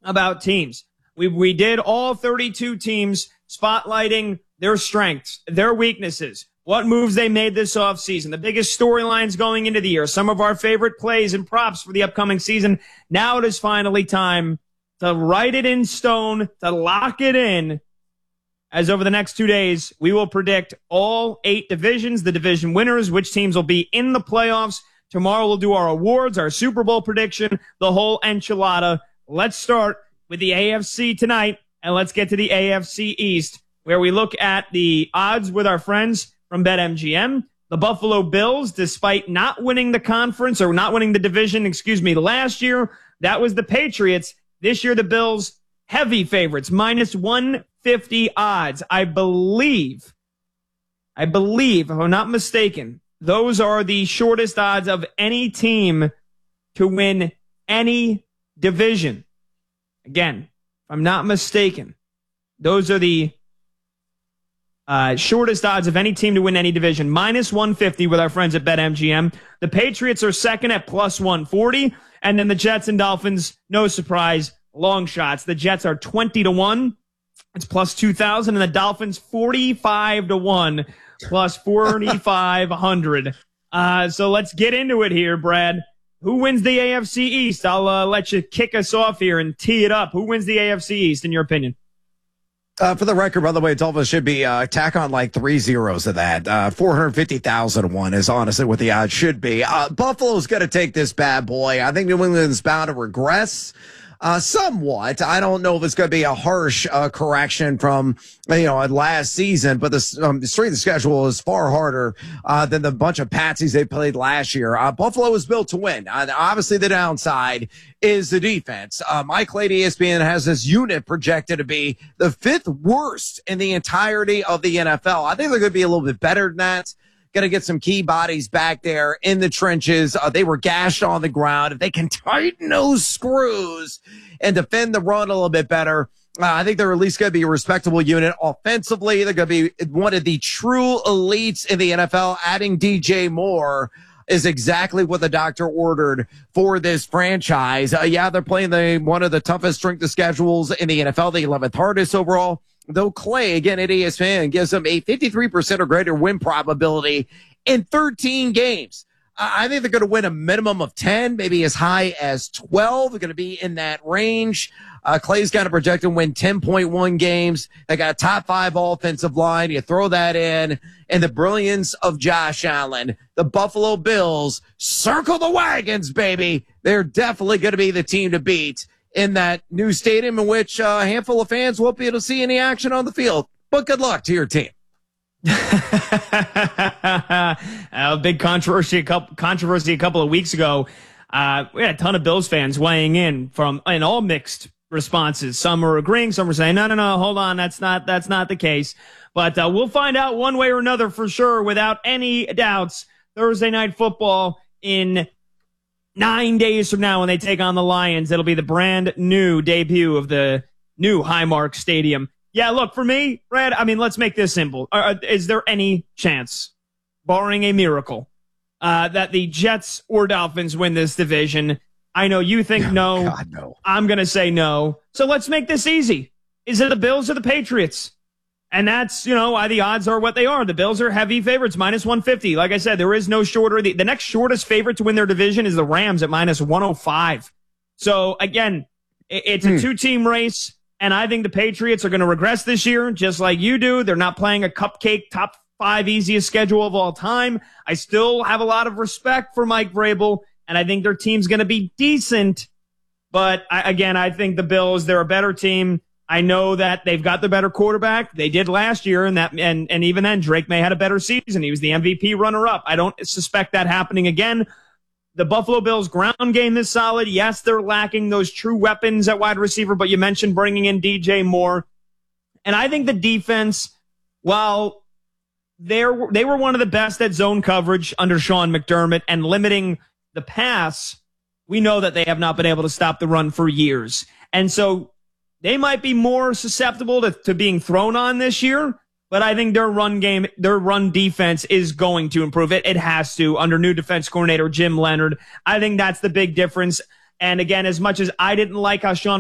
about teams. We did all 32 teams spotlighting their strengths, their weaknesses, what moves they made this offseason, the biggest storylines going into the year, some of our favorite plays and props for the upcoming season. Now it is finally time to write it in stone, to lock it in, as over the next 2 days, we will predict all 8 divisions, the division winners, which teams will be in the playoffs. Tomorrow we'll do our awards, our Super Bowl prediction, the whole enchilada. Let's start with the AFC tonight, and let's get to the AFC East, where we look at the odds with our friends from BetMGM. The Buffalo Bills, despite not winning the conference, or not winning the division, last year, that was the Patriots. This year, the Bills, heavy favorites, minus 150 odds. I believe, if I'm not mistaken, those are the shortest odds of any team to win any division. Again, if I'm not mistaken, those are the shortest odds of any team to win any division. Minus 150 with our friends at BetMGM. The Patriots are second at plus 140. And then the Jets and Dolphins, no surprise, long shots. The Jets are 20-1. It's plus 2,000. And the Dolphins 45-1, plus 4,500. So let's get into it here, Brad. Who wins the AFC East? I'll let you kick us off here and tee it up. Who wins the AFC East, in your opinion? For the record, by the way, Dolphins should be tack on like 3 zeros of that. 450,001 is honestly what the odds should be. Buffalo's going to take this bad boy. I think New England's bound to regress somewhat. I don't know if it's going to be a harsh correction from last season, but the strength of schedule is far harder than the bunch of patsies they played last year. Buffalo is built to win. Obviously, the downside is the defense. Mike Lady ESPN has this unit projected to be the 5th worst in the entirety of the NFL. I think they're going to be a little bit better than that. Going to get some key bodies back there in the trenches. They were gashed on the ground. If they can tighten those screws and defend the run a little bit better, I think they're at least going to be a respectable unit. Offensively, they're going to be one of the true elites in the NFL. Adding DJ Moore is exactly what the doctor ordered for this franchise. They're playing one of the toughest strength of schedules in the NFL, the 11th hardest overall. Though Clay, again, at ESPN, gives them a 53% or greater win probability in 13 games. I think they're going to win a minimum of 10, maybe as high as 12. They're going to be in that range. Clay's got a projected win 10.1 games. They got a top 5 offensive line. You throw that in, and the brilliance of Josh Allen. The Buffalo Bills circle the wagons, baby. They're definitely going to be the team to beat in that new stadium, in which a handful of fans won't be able to see any action on the field. But good luck to your team. A big controversy a couple of weeks ago. We had a ton of Bills fans weighing in in all mixed responses. Some were agreeing, some were saying, no, hold on, that's not the case. But we'll find out one way or another for sure, without any doubts. Thursday Night Football in 9 days from now, when they take on the Lions, it'll be the brand new debut of the new Highmark Stadium. Yeah, look, for me, Brad, let's make this simple. Is there any chance, barring a miracle, that the Jets or Dolphins win this division? I know you think no. God, no. I'm going to say no. So let's make this easy. Is it the Bills or the Patriots? And that's, why the odds are what they are. The Bills are heavy favorites, minus 150. Like I said, there is no shorter. The next shortest favorite to win their division is the Rams at minus 105. So, again, it's a 2-team race, and I think the Patriots are going to regress this year, just like you do. They're not playing a cupcake top 5 easiest schedule of all time. I still have a lot of respect for Mike Vrabel, and I think their team's going to be decent. But, I think the Bills, they're a better team. I know that they've got the better quarterback. They did last year, and even then, Drake May had a better season. He was the MVP runner-up. I don't suspect that happening again. The Buffalo Bills' ground game is solid. Yes, they're lacking those true weapons at wide receiver, but you mentioned bringing in DJ Moore. And I think the defense, while they were one of the best at zone coverage under Sean McDermott and limiting the pass, we know that they have not been able to stop the run for years. And so they might be more susceptible to being thrown on this year, but I think their run defense is going to improve. It has to, under new defense coordinator Jim Leonhard. I think that's the big difference. And again, as much as I didn't like how Sean